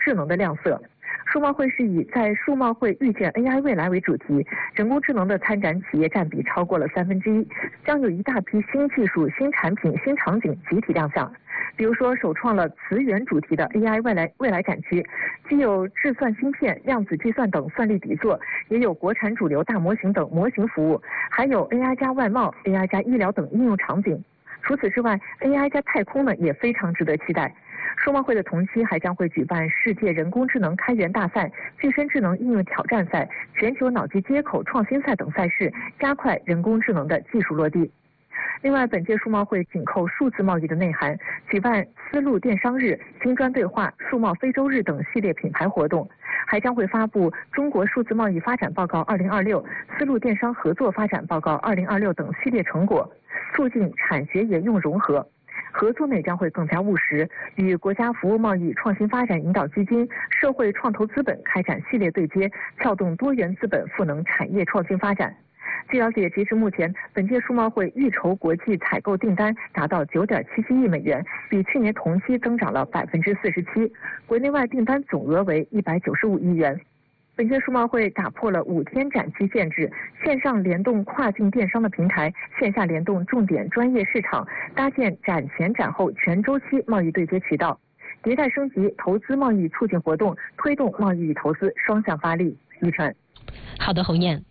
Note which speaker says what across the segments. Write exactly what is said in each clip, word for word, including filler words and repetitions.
Speaker 1: 智能的亮色。数贸会是以在数贸会遇见 A I 未来为主题，人工智能的参展企业占比超过了三分之一，将有一大批新技术、新产品、新场景集体亮相。比如说，首创了磁源主题的 A I 未来未来展区，既有制算芯片、量子计算等算力底座，也有国产主流大模型等模型服务，还有 A I 加外贸、A I 加医疗等应用场景。除此之外 ，A I 加太空呢也非常值得期待。数贸会的同期还将会举办世界人工智能开源大赛、具身智能应用挑战赛、全球脑机接口创新赛等赛事，加快人工智能的技术落地。另外，本届数贸会紧扣数字贸易的内涵，举办丝路电商日、金砖对话、数贸非洲日等系列品牌活动，还将会发布《中国数字贸易发展报告二零二六》、丝路电商合作发展报告二零二六等系列成果，促进产学研用融合。合作呢将会更加务实，与国家服务贸易创新发展引导基金、社会创投资本开展系列对接，撬动多元资本赋能产业创新发展。据了解，截至目前，本届数贸会预筹国际采购订单达到九点七七亿美元，比去年同期增长了百分之四十七，国内外订单总额为一百九十五亿元。本届数贸会打破了五天展期限制，线上联动跨境电商的平台，线下联动重点专业市场，搭建展前展后全周期贸易对接渠道，迭代升级投资贸易促进活动，推动贸易与投资双向发力。一晨，
Speaker 2: 好的，侯燕。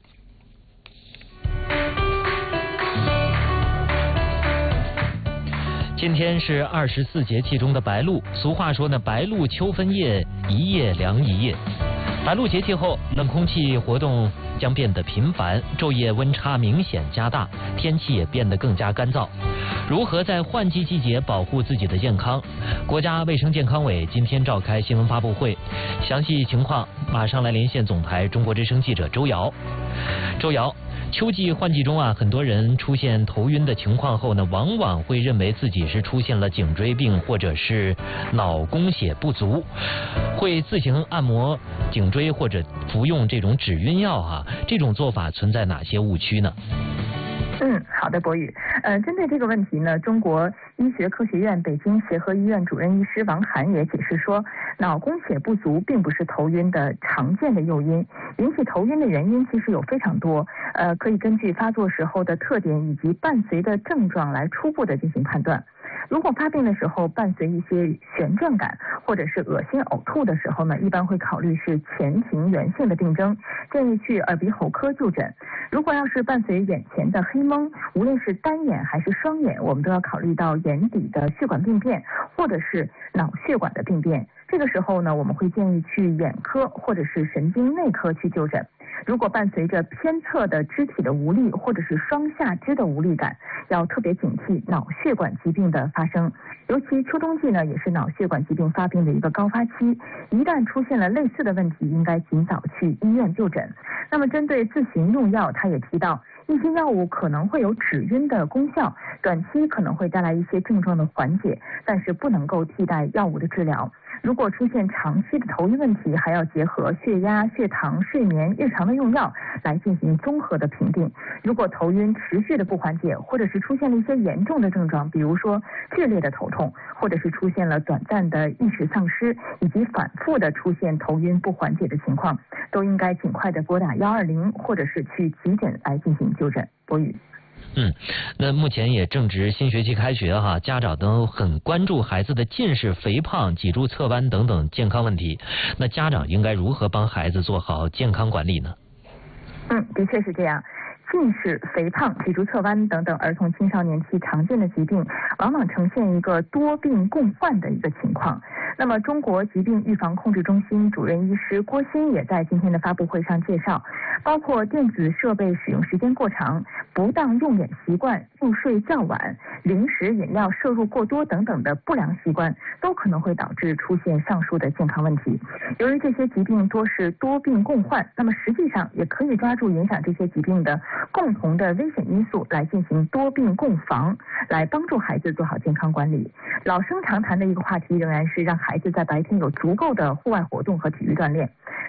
Speaker 3: 今天是二十四节气中的白露，俗话说呢，白露秋分夜，一夜凉一夜。白露节气后，冷空气活动将变得频繁，昼夜温差明显加大，天气也变得更加干燥。如何在换季季节保护自己的健康？国家卫生健康委今天召开新闻发布会，详细情况马上来连线总台中国之声记者周瑶。周瑶，秋季换季中啊，很多人出现头晕的情况后呢，往往会认为自己是出现了颈椎病或者是脑供血不足，会自行按摩颈椎或者服用这种止晕药啊，这种做法存在哪些误区呢？
Speaker 4: 嗯，好的，博宇。呃，针对这个问题呢，中国医学科学院北京协和医院主任医师王涵也解释说，脑供血不足并不是头晕的常见的诱因，引起头晕的原因其实有非常多，呃，可以根据发作时候的特点以及伴随的症状来初步的进行判断。如果发病的时候伴随一些眩转感或者是恶心呕吐的时候呢，一般会考虑是前庭源性的病征，建议去耳鼻喉科就诊。如果要是伴随眼前的黑蒙，无论是单眼还是双眼，我们都要考虑到眼底的血管病变或者是脑血管的病变。这个时候呢，我们会建议去眼科或者是神经内科去就诊。如果伴随着偏侧的肢体的无力或者是双下肢的无力感，要特别警惕脑血管疾病的发生。尤其秋冬季呢，也是脑血管疾病发病的一个高发期，一旦出现了类似的问题，应该尽早去医院就诊。那么针对自行用药，他也提到，一些药物可能会有止晕的功效，短期可能会带来一些症状的缓解，但是不能够替代药物的治疗。如果出现长期的头晕问题，还要结合血压、血糖、睡眠、日常的用药来进行综合的评定。如果头晕持续的不缓解，或者是出现了一些严重的症状，比如说剧烈的头痛，或者是出现了短暂的意识丧失，以及反复的出现头晕不缓解的情况，都应该尽快的拨打幺二零，或者是去急诊来进行就诊。博宇。
Speaker 3: 嗯，那目前也正值新学期开学哈，家长都很关注孩子的近视、肥胖、脊柱侧弯等等健康问题。那家长应该如何帮孩子做好健康管理呢？
Speaker 4: 嗯，的确是这样。近视、肥胖、脊柱侧弯等等儿童青少年期常见的疾病，往往呈现一个多病共患的一个情况。那么，中国疾病预防控制中心主任医师郭鑫也在今天的发布会上介绍，包括电子设备使用时间过长、不当用眼习惯、入睡较晚、零食饮料摄入过多等等的不良习惯，都可能会导致出现上述的健康问题。由于这些疾病多是多病共患，那么实际上也可以抓住影响这些疾病的共同的危险因素来进行多病共防，来帮助孩子做好健康管理。老生常谈的一个话题仍然是让孩子在白天有足够的户外活动和体育锻炼。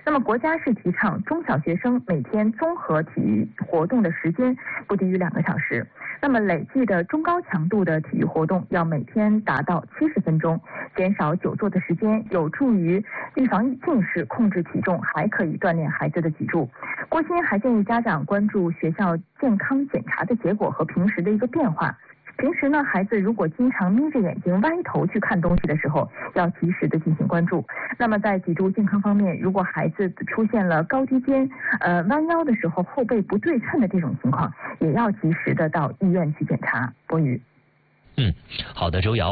Speaker 4: 那么国家是提倡中小学生每天综合体育活动的时间不低于两个小时。那么累计的中高强度的体育活动要每天达到七十分钟，减少久坐的时间，有助于预防近视、控制体重，还可以锻炼孩子的脊柱。郭鑫还建议家长关注学校健康检查的结果和平时的一个变化。平时呢，孩子如果经常眯着眼睛歪头去看东西的时候，要及时的进行关注。那么在脊柱健康方面，如果孩子出现了高低肩、呃弯腰的时候后背不对称的这种情况，也要及时的到医院去检查。博宇，
Speaker 3: 嗯，好的，周瑶。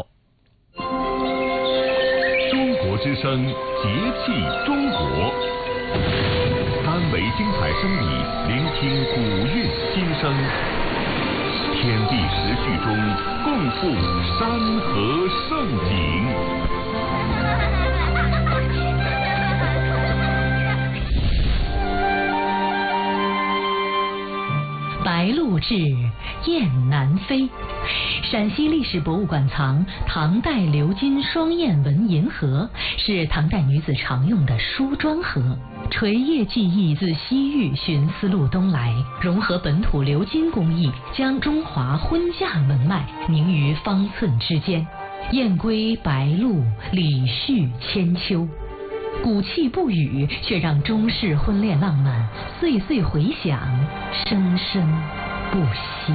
Speaker 2: 中国之声，节气中国，三维精彩声里聆听古韵今生。天地时序中，共赴山河盛景。
Speaker 5: 白鹭至，雁南飞。陕西历史博物馆藏唐代鎏金双燕纹银盒，是唐代女子常用的梳妆盒。垂叶技艺自西域寻丝路东来，融合本土鎏金工艺，将中华婚嫁文脉凝于方寸之间。燕归白鹭，礼序千秋。古气不语，却让中式婚恋浪漫岁岁回响，生生不息。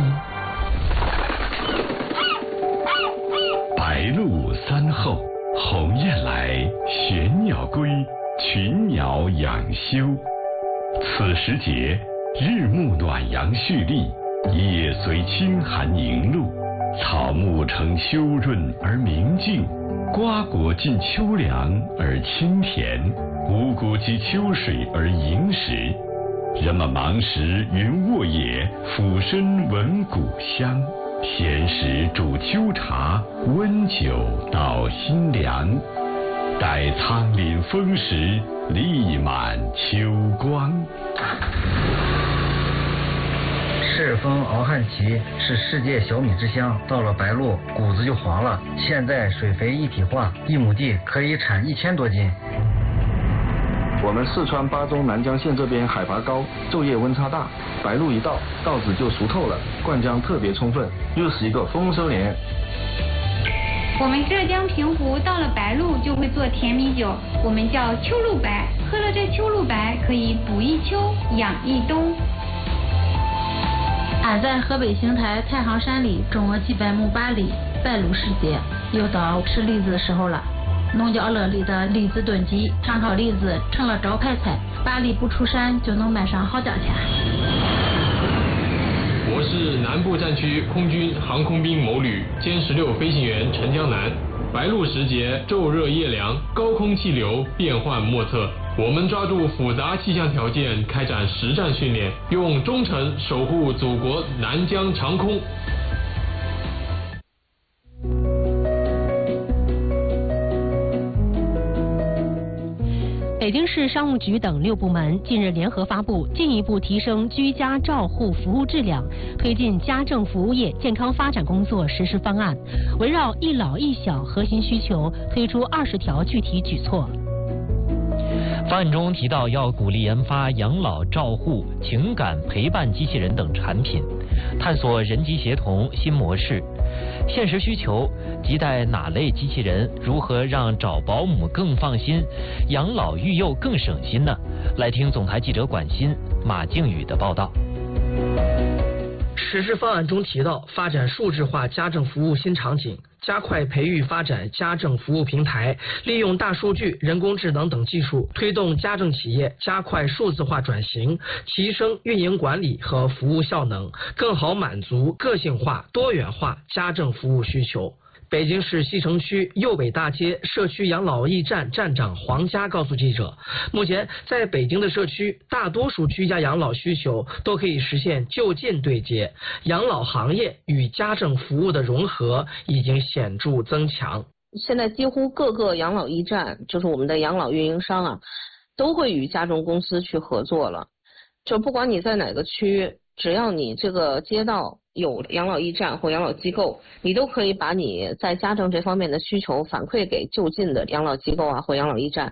Speaker 6: 白鹭三后，鸿雁来，玄鸟归，群鸟养休。此时节，日暮暖阳蓄力，夜随清寒凝露，草木呈秋润而明净，瓜果尽秋凉而清甜，五谷及秋水而盈实。人们忙时云卧野，俯身闻谷香。闲时煮秋茶，温酒捣新凉。待仓廪丰实，力满秋光。
Speaker 7: 赤峰敖汉旗是世界小米之乡，到了白露谷子就黄了。现在水肥一体化，一亩地可以产一千多斤。
Speaker 8: 我们四川巴中南江县这边海拔高，昼夜温差大，白露一到，稻子就熟透了，灌浆特别充分，又是一个丰收年。
Speaker 9: 我们浙江平湖到了白露就会做甜米酒，我们叫秋露白，喝了这秋露白可以补一秋，养一冬。
Speaker 10: 俺在河北邢台太行山里种了几百亩八梨，白露时节又到吃梨子的时候了。农家乐里的梨子炖鸡、糖炒梨子成了招牌菜，把梨不出山就能卖上好价钱。
Speaker 11: 我是南部战区空军航空兵某旅歼十六飞行员陈江南。白露时节，昼热夜凉，高空气流变幻莫测。我们抓住复杂气象条件，开展实战训练，用忠诚守护祖国南疆长空。
Speaker 12: 北京市商务局等六部门近日联合发布进一步提升居家照护服务质量，推进家政服务业健康发展工作实施方案，围绕一老一小核心需求推出二十条具体举措。
Speaker 3: 方案中提到，要鼓励研发养老照护、情感陪伴机器人等产品，探索人机协同新模式。现实需求，亟待哪类机器人？如何让找保姆更放心，养老育幼更省心呢？来听总台记者管欣、马靖宇的报道。
Speaker 13: 实施方案中提到，发展数字化家政服务新场景，加快培育发展家政服务平台，利用大数据、人工智能等技术，推动家政企业加快数字化转型，提升运营管理和服务效能，更好满足个性化、多元化家政服务需求。北京市西城区右北大街社区养老驿站站长黄佳告诉记者，目前在北京的社区，大多数居家养老需求都可以实现就近对接，养老行业与家政服务的融合已经显著增强。
Speaker 14: 现在几乎各个养老驿站，就是我们的养老运营商啊，都会与家政公司去合作了。就不管你在哪个区，只要你这个街道有养老驿站或养老机构，你都可以把你在家政这方面的需求反馈给就近的养老机构啊或养老驿站，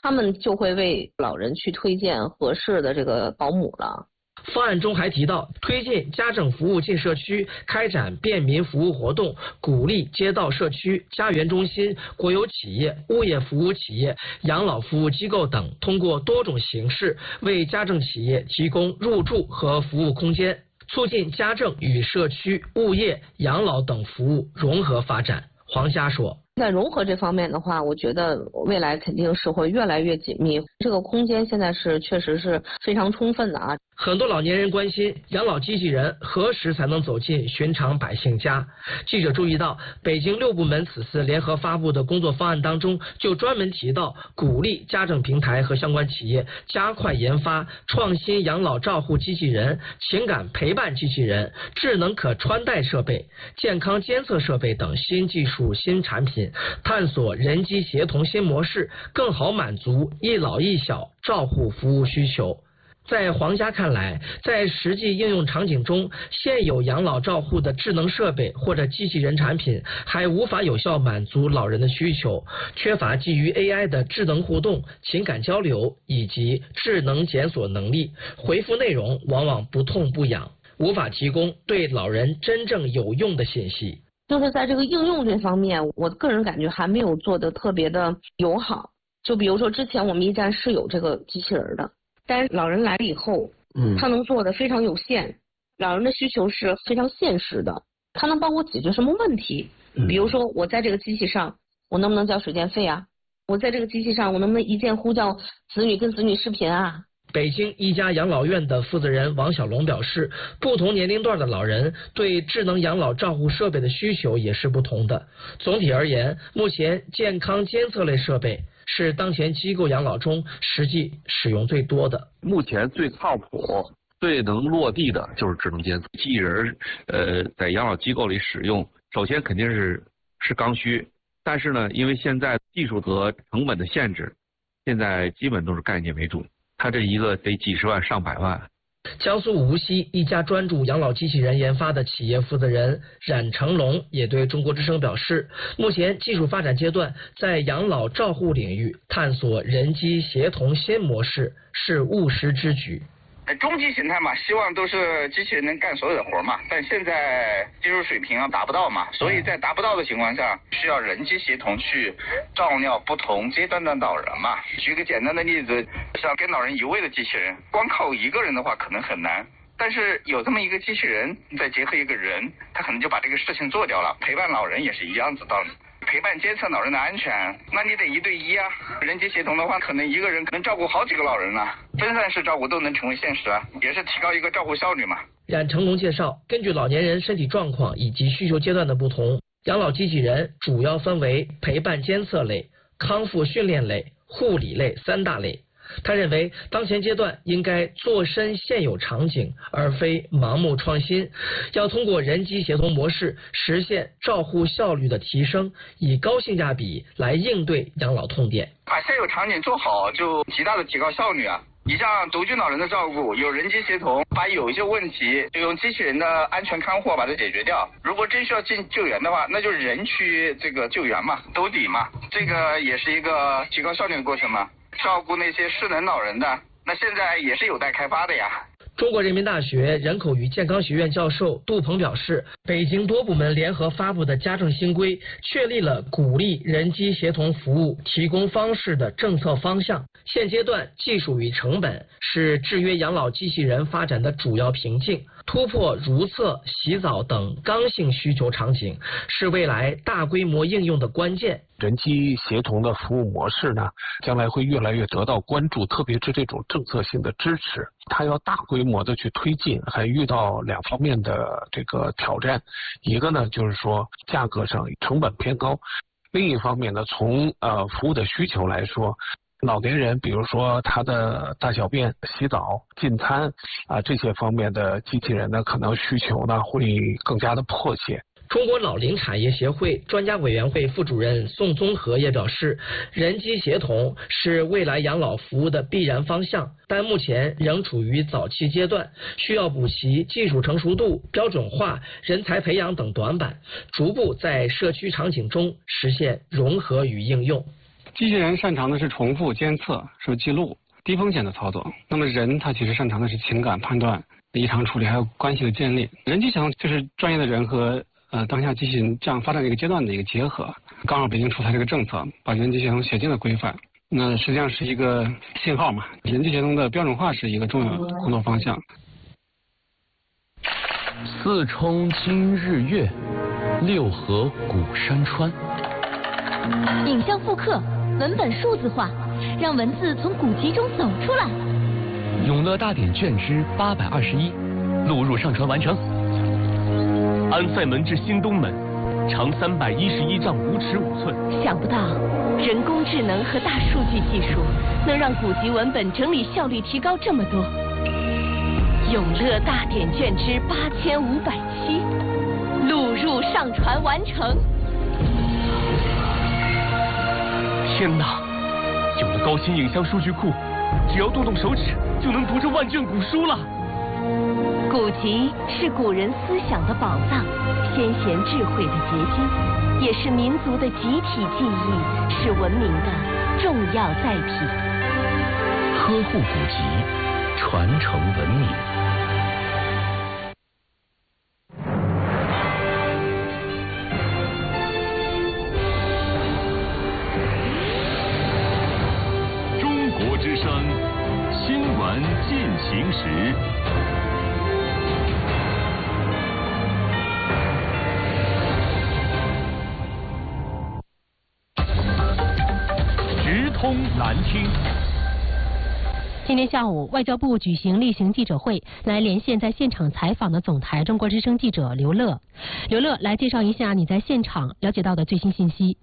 Speaker 14: 他们就会为老人去推荐合适的这个保姆了。
Speaker 13: 方案中还提到，推进家政服务进社区，开展便民服务活动，鼓励街道社区、家园中心、国有企业、物业服务企业、养老服务机构等，通过多种形式为家政企业提供入住和服务空间，促进家政与社区、物业、养老等服务融合发展。黄霞说。
Speaker 14: 在融合这方面的话，我觉得未来肯定是会越来越紧密，这个空间现在是确实是非常充分的啊。
Speaker 13: 很多老年人关心养老机器人何时才能走进寻常百姓家。记者注意到，北京六部门此次联合发布的工作方案当中，就专门提到鼓励家政平台和相关企业加快研发创新养老照护机器人、情感陪伴机器人、智能可穿戴设备、健康监测设备等新技术新产品，探索人机协同新模式，更好满足一老一小照护服务需求。在黄家看来，在实际应用场景中，现有养老照护的智能设备或者机器人产品还无法有效满足老人的需求，缺乏基于 A I 的智能互动、情感交流以及智能检索能力，回复内容往往不痛不痒，无法提供对老人真正有用的信息。
Speaker 14: 就是在这个应用这方面，我个人感觉还没有做得特别的友好。就比如说之前我们驿站是有这个机器人的，但是老人来了以后，嗯，他能做的非常有限，老人的需求是非常现实的，他能帮我解决什么问题？比如说我在这个机器上，我能不能交水电费啊？我在这个机器上，我能不能一键呼叫子女跟子女视频啊？
Speaker 13: 北京一家养老院的负责人王小龙表示，不同年龄段的老人对智能养老照护设备的需求也是不同的。总体而言，目前健康监测类设备是当前机构养老中实际使用最多的。
Speaker 15: 目前最靠谱、最能落地的就是智能监测机器人。呃，在养老机构里使用，首先肯定是是刚需，但是呢，因为现在技术和成本的限制，现在基本都是概念为主。它这一个得几十万上百万。
Speaker 13: 江苏无锡一家专注养老机器人研发的企业负责人冉成龙也对中国之声表示，目前技术发展阶段，在养老照护领域探索人机协同新模式是务实之举。
Speaker 16: 中级形态嘛，希望都是机器人能干所有的活嘛，但现在技术水平啊达不到嘛，所以在达不到的情况下，需要人机协同去照料不同阶段的老人嘛。举个简单的例子，像跟老人移位的机器人，光靠一个人的话可能很难，但是有这么一个机器人，再结合一个人，他可能就把这个事情做掉了。陪伴老人也是一样子道理。陪伴监测老人的安全，那你得一对一啊。人机协同的话，可能一个人能照顾好几个老人啊，分散式照顾都能成为现实啊，也是提高一个照顾效率嘛。
Speaker 13: 冉成龙介绍，根据老年人身体状况以及需求阶段的不同，养老机器人主要分为陪伴监测类、康复训练类、护理类三大类。他认为，当前阶段应该做深现有场景，而非盲目创新，要通过人机协同模式实现照护效率的提升，以高性价比来应对养老痛点。
Speaker 16: 把现有场景做好，就极大的提高效率啊！你像独居老人的照顾，有人机协同，把有一些问题就用机器人的安全看护把它解决掉。如果真需要进救援的话，那就是人去这个救援嘛，兜底嘛，这个也是一个提高效率的过程嘛。照顾那些失能老人的，那现在也是有待开发的呀。
Speaker 13: 中国人民大学人口与健康学院教授杜鹏表示，北京多部门联合发布的家政新规确立了鼓励人机协同服务提供方式的政策方向。现阶段技术与成本是制约养老机器人发展的主要瓶颈，突破如厕、洗澡等刚性需求场景是未来大规模应用的关键。
Speaker 17: 人机协同的服务模式呢，将来会越来越得到关注，特别是这种政策性的支持，它要大规模的去推进，还遇到两方面的这个挑战。一个呢，就是说价格上成本偏高；另一方面呢，从呃服务的需求来说，老年人比如说他的大小便、洗澡、进餐啊、呃、这些方面的机器人呢，可能需求呢会更加的迫切。
Speaker 13: 中国老龄产业协会专家委员会副主任宋宗和也表示，人机协同是未来养老服务的必然方向，但目前仍处于早期阶段，需要补齐技术成熟度、标准化、人才培养等短板，逐步在社区场景中实现融合与应用。
Speaker 18: 机器人擅长的是重复、监测、是记录、低风险的操作。那么人他其实擅长的是情感判断、异常处理，还有关系的建立。人机协同就是专业的人和呃当下机器人这样发展的一个阶段的一个结合。刚好北京出台这个政策，把人机协同写进了规范。那实际上是一个信号嘛，人机协同的标准化是一个重要的工作方向。
Speaker 19: 四冲今日月，六合古山川。
Speaker 20: 影像复刻，文本数字化，让文字从古籍中走出来。
Speaker 19: 永乐大典卷之八百二十一，录入上传完成。安塞门至新东门，长三百一十一丈五尺五寸。
Speaker 20: 想不到人工智能和大数据技术能让古籍文本整理效率提高这么多。永乐大典卷之八千五百七，录入上传完成。
Speaker 19: 天哪！有了高清影像数据库，只要动动手指就能读这万卷古书了。
Speaker 20: 古籍是古人思想的宝藏，先贤智慧的结晶，也是民族的集体记忆，是文明的重要载体。
Speaker 19: 呵护古籍，传承文明。
Speaker 2: 中国之声新闻进行时。直通南听。
Speaker 12: 今天下午，外交部举行例行记者会，来连线在现场采访的总台中国之声记者刘乐。刘乐，来介绍一下你在现场了解到的最新信息。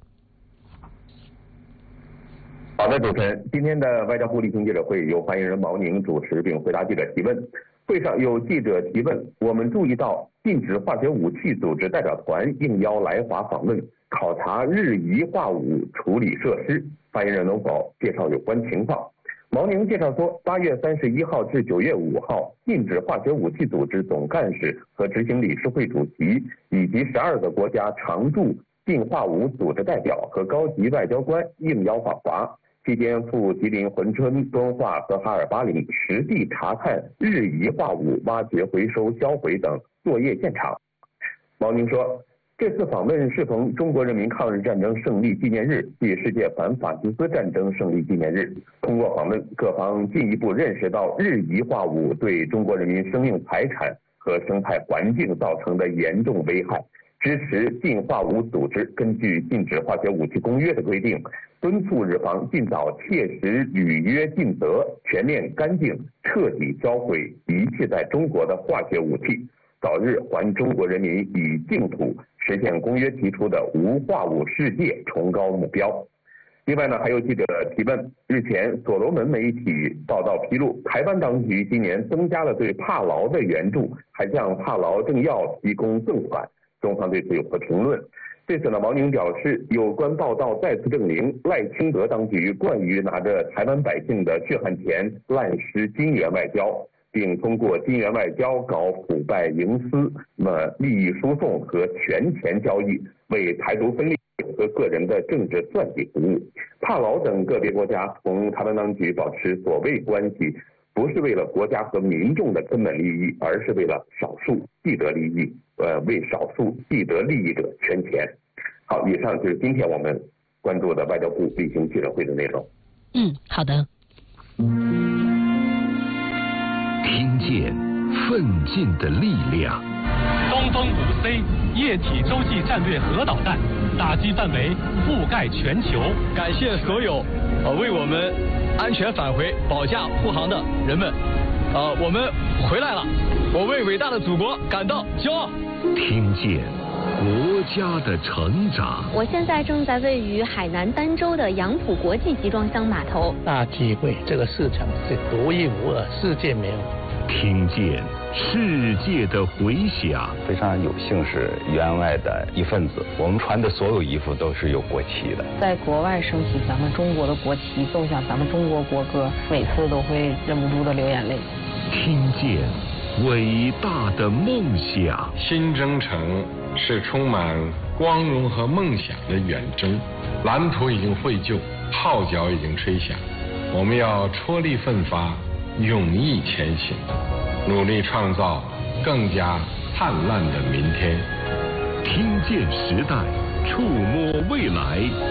Speaker 21: 好的，主持人，今天的外交部例行记者会由发言人毛宁主持并回答记者提问。会上有记者提问，我们注意到禁止化学武器组织代表团应邀来华访问，考察日仪化武处理设施，发言人能否介绍有关情况？毛宁介绍说，八月三十一号至九月五号，禁止化学武器组织总干事和执行理事会主席以及十二个国家常驻禁化武组织代表和高级外交官应邀访华。期间赴吉林珲春、敦化和哈尔巴林实地查看日仪化武挖掘、回收、销毁等作业现场。毛宁说，这次访问适逢中国人民抗日战争胜利纪念日暨世界反法西斯战争胜利纪念日。通过访问，各方进一步认识到日仪化武对中国人民生命财产和生态环境造成的严重危害，支持禁化武组织根据《禁止化学武器公约》的规定，敦促日方尽早切实履约尽责，全面干净彻底销毁一切在中国的化学武器，早日还中国人民以净土，实现公约提出的无化武世界崇高目标。另外呢，还有记者提问，日前所罗门媒体报道披露，台湾当局今年增加了对帕劳的援助，还向帕劳政要提供赠款，中方对此有何评论？对此呢，毛宁表示，有关报道再次证明赖清德当局惯于拿着台湾百姓的血汗钱滥施金援外交，并通过金援外交搞腐败营私、那么利益输送和权钱交易，为台独分裂和个人的政治算计服务。帕劳等个别国家同台湾当局保持所谓关系，不是为了国家和民众的根本利益，而是为了少数既得利益，呃，为少数既得利益者圈钱。好，以上就是今天我们关注的外交部例行记者会的内容。
Speaker 12: 嗯，好的。
Speaker 2: 听见奋进的力量。
Speaker 22: 东风五 C 液体洲际战略核导弹打击范围覆盖全球。
Speaker 23: 感谢所有呃为我们安全返回保驾护航的人们，呃，我们回来了，我为伟大的祖国感到骄傲。
Speaker 2: 听见国家的成长。
Speaker 24: 我现在正在位于海南儋州的杨浦国际集装箱码头。
Speaker 25: 大机会，这个市场是独一无二，世界没有。
Speaker 2: 听见世界的回响。
Speaker 26: 非常有幸是员外的一份子，我们穿的所有衣服都是有国旗的。
Speaker 14: 在国外升起咱们中国的国旗，奏响咱们中国国歌，每次都会忍不住的流眼泪。
Speaker 2: 听见伟大的梦想。
Speaker 27: 新征程是充满光荣和梦想的远征，蓝图已经绘就，
Speaker 1: 号角已经吹响，我们要踔厉奋发，勇毅前行，努力创造更加灿烂的明天。
Speaker 2: 听见时代，触摸未来。